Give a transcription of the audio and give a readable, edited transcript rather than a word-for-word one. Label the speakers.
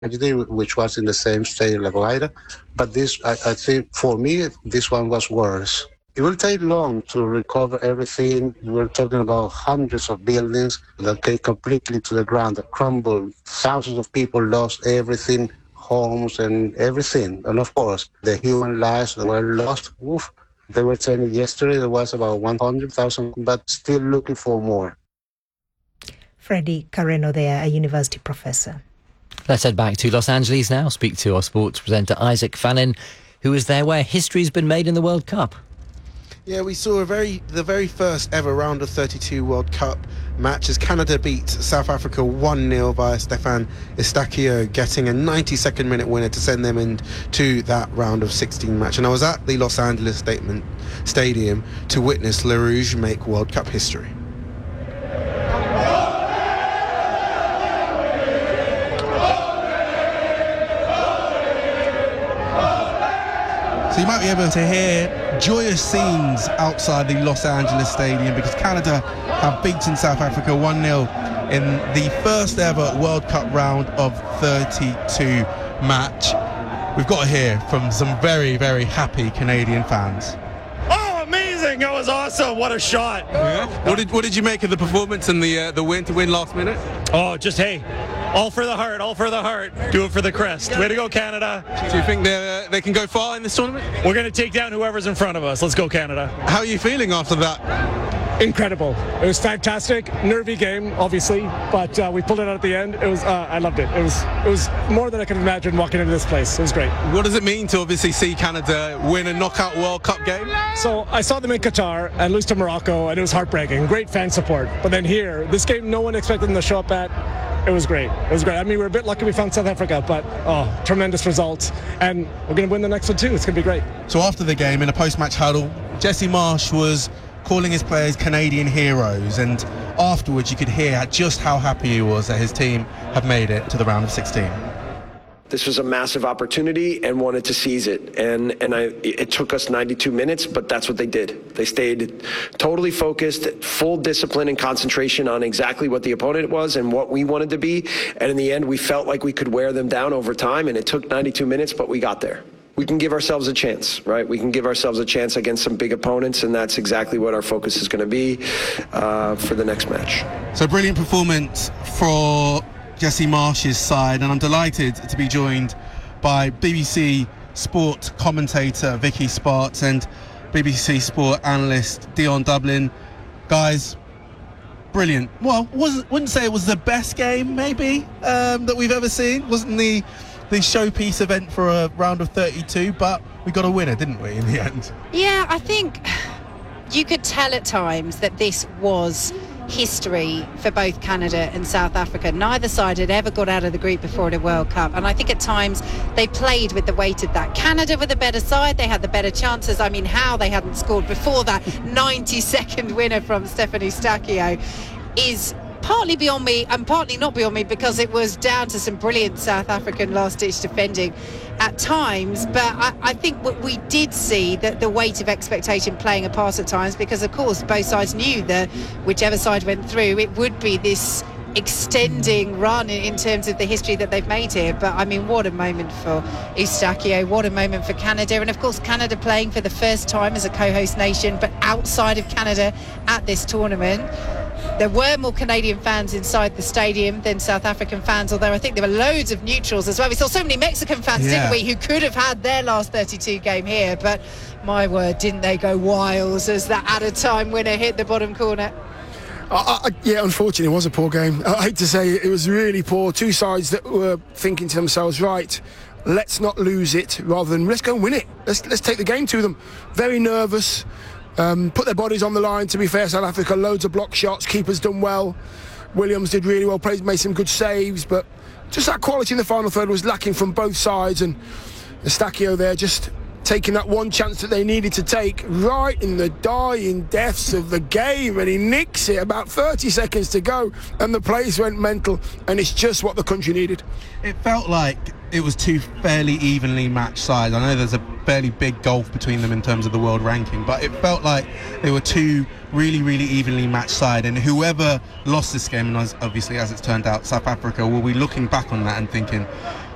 Speaker 1: tragedy, which was in the same state like Guaira. But this, I think, for me, this one was worse. It will take long to recover everything. We're talking about hundreds of buildings that came completely to the ground, that crumbled. Thousands of people lost everything, homes and everything. And of course, the human lives that were lost, oof, they were saying yesterday there was about 100,000, but still looking for more.
Speaker 2: Freddie Carreno there, a university professor.
Speaker 3: Let's head back to Los Angeles now, speak to our sports presenter Isaac Fannin, who is there where history's been made in the World Cup.
Speaker 4: Yeah, we saw the very first ever round of 32 World Cup match as Canada beat South Africa 1-0 via Stefan Eustaquio, getting a 92nd minute winner to send them into that round of 16 match. And I was at the Los Angeles Stadium to witness Le Rouge make World Cup history. So you might be able to hear joyous scenes outside the Los Angeles Stadium because Canada have beaten South Africa 1-0 in the first ever World Cup round of 32 match. We've got to hear from some very, very happy Canadian fans.
Speaker 5: Oh, amazing! That was awesome! What a shot!
Speaker 4: Yeah. What did you make of the performance and the win to win last minute?
Speaker 5: Oh, just hey. All for the heart, all for the heart. Do it for the crest. Way to go, Canada.
Speaker 4: Do you think they can go far in this tournament?
Speaker 5: We're going to take down whoever's in front of us. Let's go, Canada.
Speaker 4: How are you feeling after that?
Speaker 6: Incredible. It was fantastic. Nervy game, obviously, but we pulled it out at the end. It was I loved it. It was more than I could imagine walking into this place. It was great.
Speaker 4: What does it mean to obviously see Canada win a knockout World Cup game?
Speaker 6: So I saw them in Qatar and lose to Morocco, and it was heartbreaking. Great fan support. But then here, this game no one expected them to show up at. It was great. It was great. I mean, we were a bit lucky we found South Africa, but tremendous results. And we're going to win the next one too. It's going to be great.
Speaker 4: So after the game, in a post-match huddle, Jesse Marsch was calling his players Canadian heroes. And afterwards, you could hear just how happy he was that his team have made it to the round of 16.
Speaker 7: This was a massive opportunity and wanted to seize it. And it took us 92 minutes, but that's what they did. They stayed totally focused, full discipline and concentration on exactly what the opponent was and what we wanted to be. And in the end, we felt like we could wear them down over time, and it took 92 minutes, but we got there. We can give ourselves a chance, right? We can give ourselves a chance against some big opponents, and that's exactly what our focus is going to be for the next match.
Speaker 4: So brilliant performance for Jesse Marsch's side, and I'm delighted to be joined by BBC Sport commentator Vicky Sparks and BBC Sport analyst Dion Dublin. Guys, brilliant. Well, wouldn't say it was the best game maybe that we've ever seen. Wasn't the showpiece event for a round of 32, but we got a winner, didn't we, in the end?
Speaker 8: Yeah, I think you could tell at times that this was history for both Canada and South Africa. Neither side had ever got out of the group before at a World Cup, and I think at times they played with the weight of that. Canada were the better side, they had the better chances. I mean, how they hadn't scored before that 92nd winner from Stefan Eustaquio is partly beyond me and partly not beyond me, because it was down to some brilliant South African last-ditch defending at times. But I think what we did see that the weight of expectation playing a part at times, because of course both sides knew that whichever side went through, it would be this extending run in terms of the history that they've made here. But I mean, what a moment for Eustaquio, what a moment for Canada, and of course Canada playing for the first time as a co-host nation, but outside of Canada at this tournament. There were more Canadian fans inside the stadium than South African fans, although I think there were loads of neutrals as well. We saw so many Mexican fans, didn't we, who could have had their last 32 game here, but my word, didn't they go wild as that added time winner hit the bottom corner.
Speaker 9: Yeah, unfortunately it was a poor game. I hate to say it was really poor. Two sides that were thinking to themselves, right, let's not lose it, rather than let's go and win it. Let's take the game to them. Very nervous. Put their bodies on the line. To be fair, South Africa, loads of block shots, keepers done well, Williams did really well, made some good saves, but just that quality in the final third was lacking from both sides, and Eustaquio there just taking that one chance that they needed to take right in the dying deaths of the game, and he nicks it about 30 seconds to go, and the place went mental, and it's just what the country needed.
Speaker 4: It felt like it was two fairly evenly matched sides. I know there's a fairly big gulf between them in terms of the world ranking, but it felt like they were two really, really evenly matched sides, and whoever lost this game, and obviously as it's turned out South Africa, will be looking back on that and thinking,